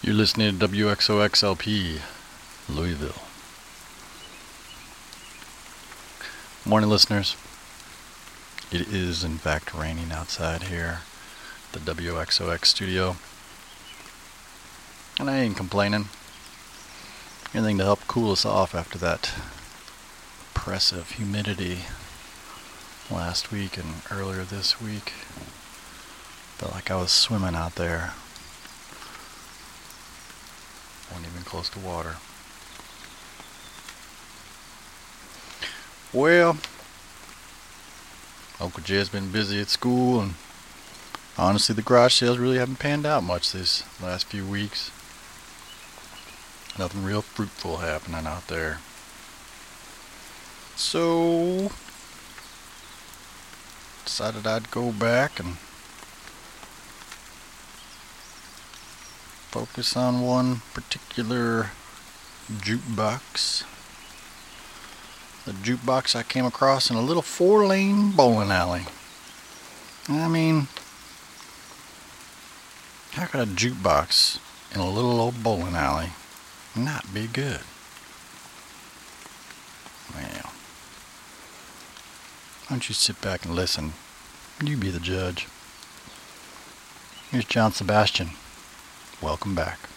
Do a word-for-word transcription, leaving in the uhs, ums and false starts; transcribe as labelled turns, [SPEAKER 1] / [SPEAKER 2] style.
[SPEAKER 1] You're listening to W X O X L P, Louisville. Morning, listeners. It is, in fact, raining outside here at the W X O X studio. And I ain't complaining. Anything to help cool us off after that oppressive humidity last week and earlier this week. Felt like I was swimming out there. Wasn't even close to water. Well, Uncle Jed's been busy at school, and honestly the garage sales really haven't panned out much these last few weeks. Nothing real fruitful happening out there. So, decided I'd go back and focus on one particular jukebox. The jukebox I came across in a little four-lane bowling alley. I mean, how could a jukebox in a little old bowling alley not be good? Well, why don't you sit back and listen? You be the judge. Here's John Sebastian. Welcome back.